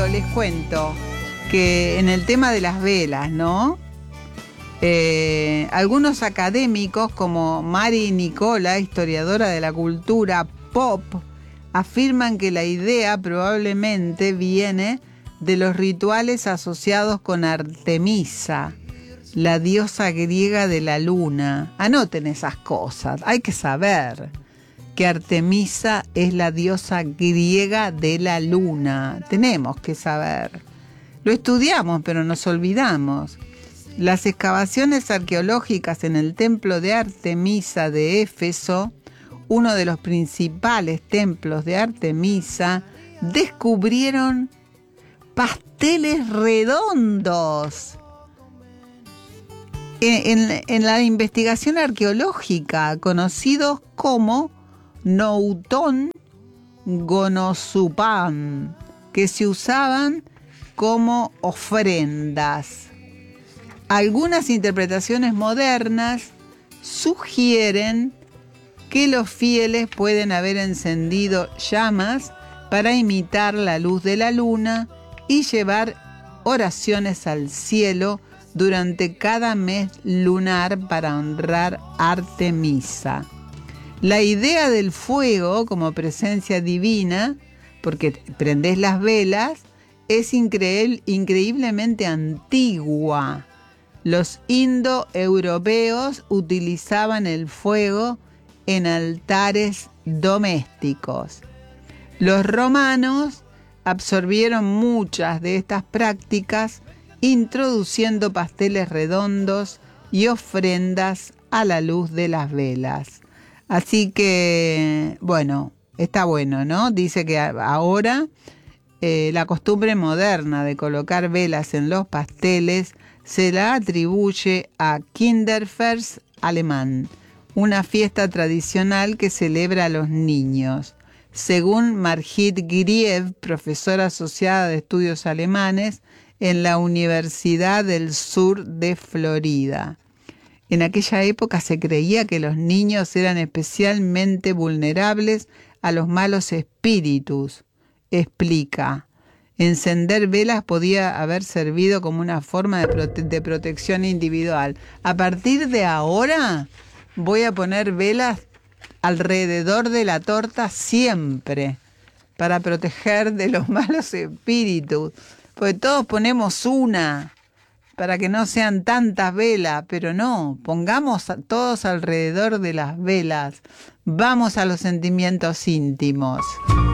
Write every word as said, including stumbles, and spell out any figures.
cuento, les cuento que en el tema de las velas, ¿no? Eh, algunos académicos como Mari Nicola, historiadora de la cultura pop, afirman que la idea probablemente viene de los rituales asociados con Artemisa, la diosa griega de la luna. Anoten esas cosas, hay que saber que Artemisa es la diosa griega de la luna. Tenemos que saber. Lo estudiamos, pero nos olvidamos. Las excavaciones arqueológicas en el templo de Artemisa de Éfeso, uno de los principales templos de Artemisa, descubrieron pasteles redondos. En, en, en la investigación arqueológica, conocidos como Noutón Gonosupan, que se usaban como ofrendas. Algunas interpretaciones modernas sugieren que los fieles pueden haber encendido llamas para imitar la luz de la luna y llevar oraciones al cielo durante cada mes lunar para honrar a Artemisa. La idea del fuego como presencia divina, porque prendés las velas, es increíble, increíblemente antigua. Los indoeuropeos utilizaban el fuego en altares domésticos. Los romanos absorbieron muchas de estas prácticas, introduciendo pasteles redondos y ofrendas a la luz de las velas. Así que, bueno, está bueno, ¿no? Dice que ahora eh, la costumbre moderna de colocar velas en los pasteles se la atribuye a Kinderfest alemán, una fiesta tradicional que celebra a los niños. Según Margit Grieb, profesora asociada de estudios alemanes en la Universidad del Sur de Florida. En aquella época se creía que los niños eran especialmente vulnerables a los malos espíritus. Explica, encender velas podía haber servido como una forma de, prote- de protección individual. A partir de ahora voy a poner velas alrededor de la torta siempre para proteger de los malos espíritus. Porque todos ponemos una para que no sean tantas velas, pero no, pongamos a todos alrededor de las velas. Vamos a los sentimientos íntimos.